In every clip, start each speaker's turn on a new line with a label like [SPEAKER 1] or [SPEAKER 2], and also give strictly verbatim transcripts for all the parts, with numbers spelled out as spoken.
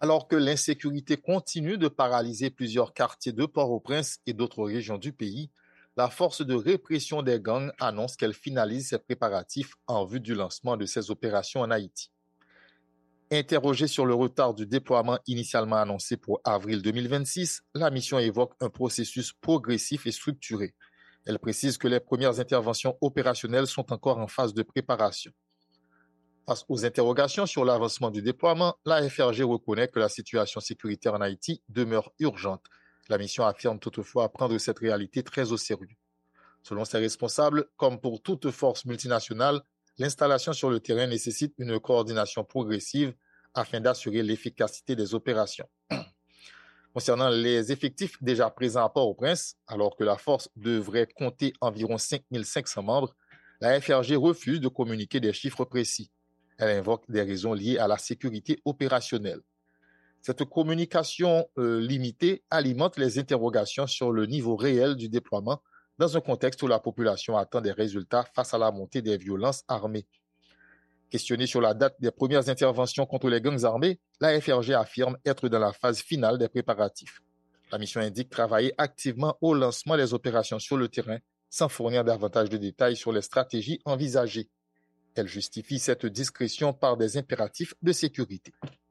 [SPEAKER 1] Alors que l'insécurité continue de paralyser plusieurs quartiers de Port-au-Prince et d'autres régions du pays, la force de répression des gangs annonce qu'elle finalise ses préparatifs en vue du lancement de ses opérations en Haïti. Interrogée sur le retard du déploiement initialement annoncé pour avril deux mille vingt-six, la mission évoque un processus progressif et structuré. Elle précise que les premières interventions opérationnelles sont encore en phase de préparation. Face aux interrogations sur l'avancement du déploiement, la F R G reconnaît que la situation sécuritaire en Haïti demeure urgente. La mission affirme toutefois prendre cette réalité très au sérieux. Selon ses responsables, comme pour toute force multinationale, l'installation sur le terrain nécessite une coordination progressive afin d'assurer l'efficacité des opérations. Concernant les effectifs déjà présents à Port-au-Prince, alors que la force devrait compter environ cinq mille cinq cents membres, la F R G refuse de communiquer des chiffres précis. Elle invoque des raisons liées à la sécurité opérationnelle. Cette communication euh, limitée alimente les interrogations sur le niveau réel du déploiement dans un contexte où la population attend des résultats face à la montée des violences armées. Questionnée sur la date des premières interventions contre les gangs armés, la F R G affirme être dans la phase finale des préparatifs. La mission indique travailler activement au lancement des opérations sur le terrain sans fournir davantage de détails sur les stratégies envisagées. Elle justifie cette discrétion par des impératifs de sécurité.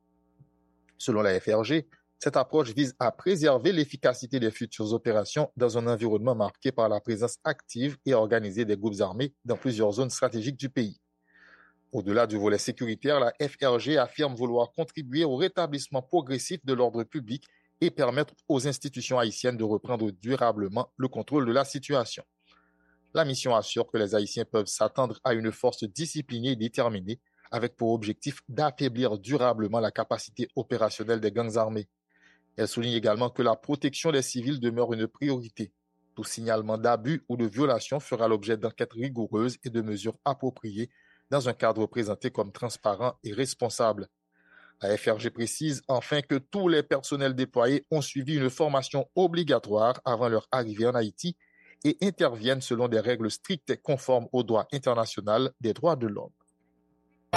[SPEAKER 1] Selon la F R G, cette approche vise à préserver l'efficacité des futures opérations dans un environnement marqué par la présence active et organisée des groupes armés dans plusieurs zones stratégiques du pays. Au-delà du volet sécuritaire, la F R G affirme vouloir contribuer au rétablissement progressif de l'ordre public et permettre aux institutions haïtiennes de reprendre durablement le contrôle de la situation. La mission assure que les Haïtiens peuvent s'attendre à une force disciplinée et déterminée, avec pour objectif d'affaiblir durablement la capacité opérationnelle des gangs armés. Elle souligne également que la protection des civils demeure une priorité. Tout signalement d'abus ou de violation fera l'objet d'enquêtes rigoureuses et de mesures appropriées dans un cadre présenté comme transparent et responsable. La F R G précise enfin que tous les personnels déployés ont suivi une formation obligatoire avant leur arrivée en Haïti et interviennent selon des règles strictes et conformes au droit international des droits de l'homme.